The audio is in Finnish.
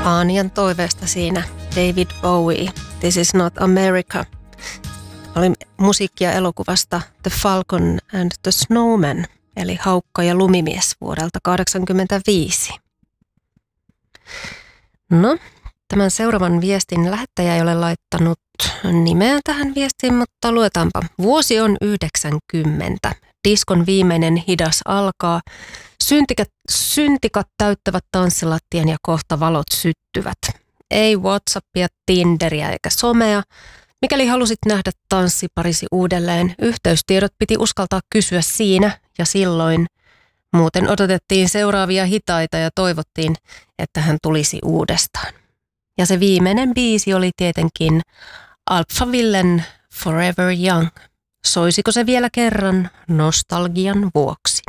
Aanian toiveesta siinä David Bowie, This is not America. Oli musiikkia elokuvasta The Falcon and the Snowman, eli Haukka ja lumimies vuodelta 1985. No, tämän seuraavan viestin lähettäjä ei ole laittanut nimeä tähän viestiin, mutta luetaanpa. Vuosi on 90. Diskon viimeinen hidas alkaa. Syntikat täyttävät tanssilattian ja kohta valot syttyvät. Ei WhatsAppia, Tinderiä eikä somea. Mikäli halusit nähdä tanssiparisi uudelleen, yhteystiedot piti uskaltaa kysyä siinä ja silloin. Muuten odotettiin seuraavia hitaita ja toivottiin, että hän tulisi uudestaan. Ja se viimeinen biisi oli tietenkin Alphavillen Forever Young. Soisiko se vielä kerran nostalgian vuoksi?